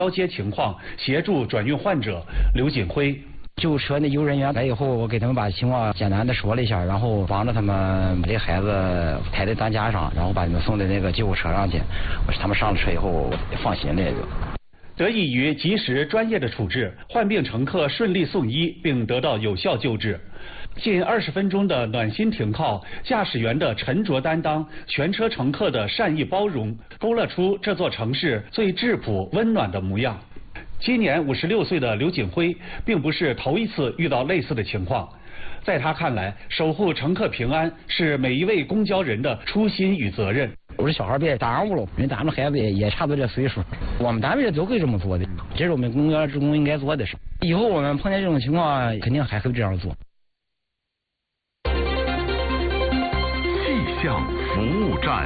交接情况，协助转运患者。刘锦辉。 救护车那救护人员来以后，我给他们把情况简单的说了一下，然后帮着他们把这孩子抬在担架上，然后把他们送到那个救护车上去。他们上了车以后放心了也就。 得益于及时专业的处置，患病乘客顺利送医并得到有效救治。近20分钟的暖心停靠，驾驶员的沉着担当，全车乘客的善意包容，勾勒出这座城市最质朴温暖的模样。今年56岁的刘锦辉并不是头一次遇到类似的情况，在他看来，守护乘客平安是每一位公交人的初心与责任。 我说小孩别耽误了，因为咱们孩子也差不多这岁数，我们单位都会这么做的，这是我们公交职工应该做的事。以后我们碰见这种情况，肯定还会这样做。 气象服务站。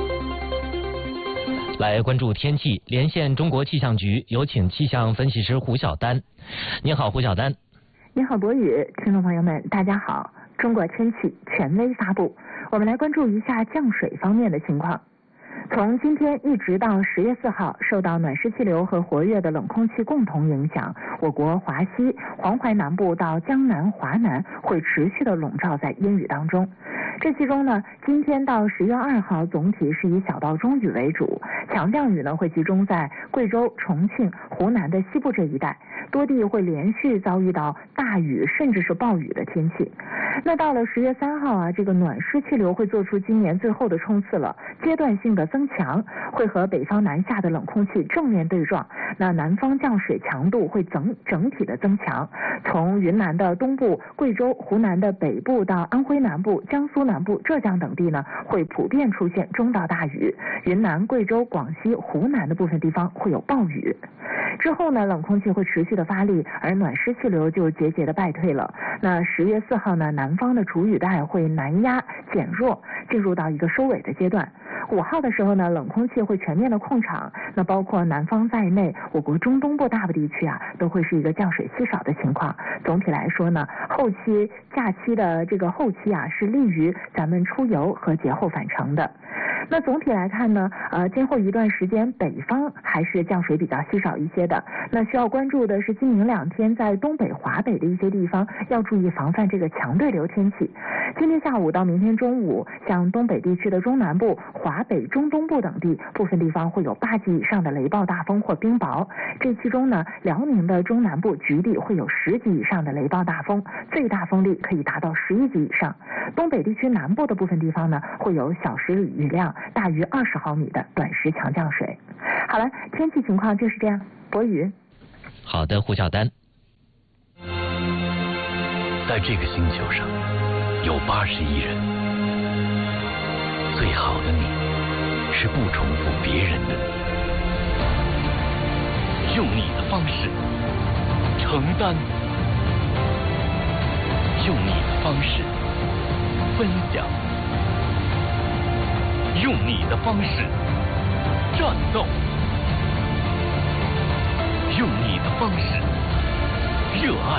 来关注天气，连线中国气象局，有请气象分析师胡晓丹。你好，胡晓丹。 你好，博宇，听众朋友们，大家好。中国天气权威发布，我们来关注一下降水方面的情况。从今天一直到10月4号，受到暖湿气流和活跃的冷空气共同影响，我国华西、黄淮南部到江南、华南会持续的笼罩在阴雨当中。这其中呢，今天到10月2号，总体是以小到中雨为主，强降雨呢会集中在贵州、重庆、湖南的西部这一带，多地会连续遭遇到大雨甚至是暴雨的天气。那到了10月3号啊，这个暖湿气流会做出今年最后的冲刺了，阶段性的增强，会和北方南下的冷空气正面对撞，那南方降水强度会整体的增强，从云南的东部、贵州、湖南的北部到安徽南部、江苏南部、浙江等地呢，会普遍出现中到大雨，云南、贵州、广西、湖南的部分地方会有暴雨。之后呢，冷空气会持续的发力，而暖湿气流就节节的败退了。那10月4号呢，南方的主雨带会南压减弱，进入到一个收尾的阶段。5号的时候呢，冷空气会全面的控场，那包括南方在内，我国中东部大部地区啊，都会是一个降水稀少的情况。总体来说呢，后期假期的这个后期啊，是利于咱们出游和节后返程的。那总体来看呢，今后一段时间北方还是降水比较稀少一些的。那需要关注的是今明2天在东北、华北的一些地方要注意防范这个强对流天气。今天下午到明天中午，像东北地区的中南部、华北、中东部等地，部分地方会有8级以上的雷暴大风或冰雹。这其中呢，辽宁的中南部局地会有10级以上的雷暴大风，最大风力可以达到11级以上。东北地区南部的部分地方呢，会有小时雨量大于20毫米的短时强降水。好了，天气情况就是这样。博宇。 好的，胡晓丹。 在这个星球上有80亿人，最好的你是不重复别人的你，用你的方式承担，用你的方式分享，用你的方式战斗，用你的方式热爱，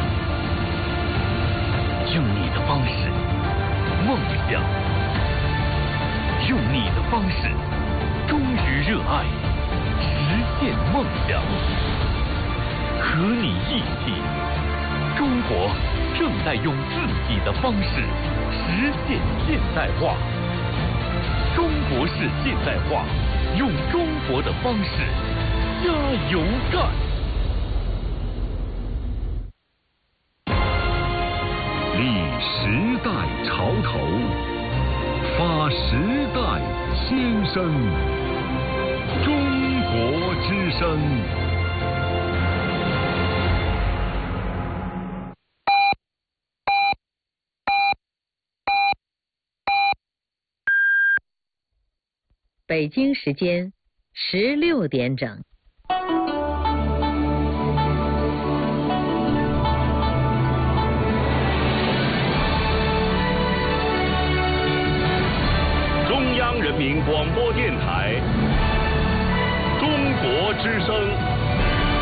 用你的方式梦想，用你的方式忠于热爱，实现梦想。和你一起，中国正在用自己的方式实现现代化。中国式现代化，用中国的方式加油干！立时代潮头，发时代先声。中国之声。 北京时间16点整。